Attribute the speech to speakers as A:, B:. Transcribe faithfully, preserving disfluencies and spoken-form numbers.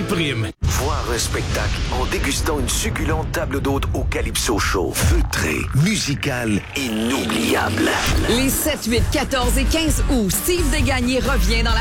A: prime.
B: Voir un spectacle en dégustant une succulente table d'hôte au Calypso Show. Feutré, musical, inoubliable.
C: Les sept, huit, quatorze et quinze août, Steve Desgagnés revient dans la